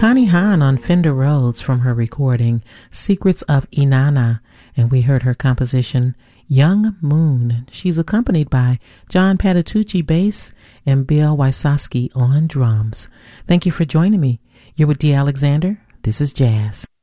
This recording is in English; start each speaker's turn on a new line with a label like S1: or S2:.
S1: Connie Hahn on Fender Rhodes from her recording Secrets of Inanna, and we heard her composition Young Moon. She's accompanied by John Patitucci bass and Bill Wysocki on drums. Thank you for joining me. You're with Dee Alexander. This is Jazz.